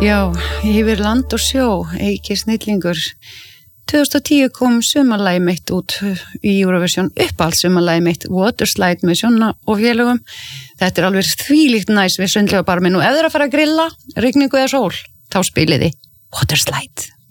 Já, yfir land og sjó, Eiki Snillingur. 2010 kom sumarlagi mitt út í Eurovision, uppáhaldssumarlagi mitt, Waterslide með Sjónna og félögum. Þetta alveg þvílíkt næs við Sundlaugabarminn og ef þið að fara að grilla, rigningu eða sól, þá spiliði Waterslide.